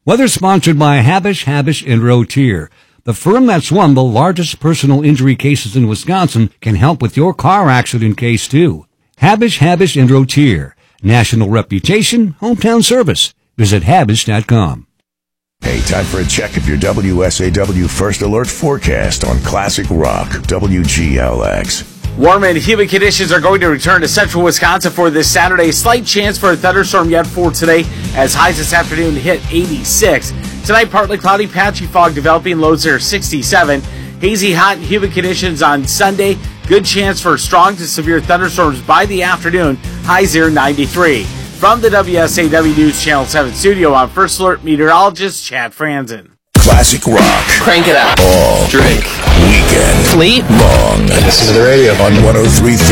Weather sponsored by Habish, and Rotier. The firm that's won the largest personal injury cases in Wisconsin can help with your car accident case, too. Habish, and Rotier. National reputation, hometown service. Visit Habish.com. Hey, time for a check of your WSAW First Alert forecast on Classic Rock, WGLX. Warm and humid conditions are going to return to central Wisconsin for this Saturday. Slight chance for a thunderstorm yet for today as highs this afternoon hit 86. Tonight, partly cloudy, patchy fog developing, lows are 67. Hazy, hot, and humid conditions on Sunday. Good chance for strong to severe thunderstorms by the afternoon. Highs are 93. From the WSAW News Channel 7 studio, I'm First Alert meteorologist Chad Franzen. Classic Rock. Crank it up. All drink. Weekend. Fleet. Long. And listen to the radio. On 103.3